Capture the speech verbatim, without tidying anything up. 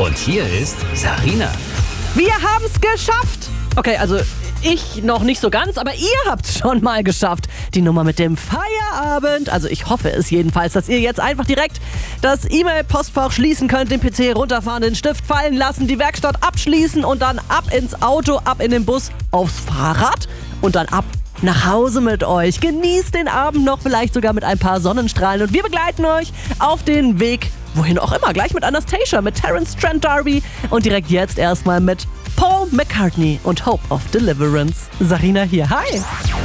Und hier ist Sarina. Wir haben es geschafft! Okay, also ich noch nicht so ganz, aber ihr habt es schon mal geschafft. Die Nummer mit dem Feierabend. Also ich hoffe es jedenfalls, dass ihr jetzt einfach direkt das E-Mail-Postfach schließen könnt, den P C runterfahren, den Stift fallen lassen, die Werkstatt abschließen und dann ab ins Auto, ab in den Bus, aufs Fahrrad und dann ab nach Hause mit euch. Genießt den Abend noch, vielleicht sogar mit ein paar Sonnenstrahlen. Und wir begleiten euch auf den Weg, wohin auch immer. Gleich mit Anastasia, mit Terence Trent D'Arby und direkt jetzt erstmal mit Paul McCartney und Hope of Deliverance. Sarina hier, hi!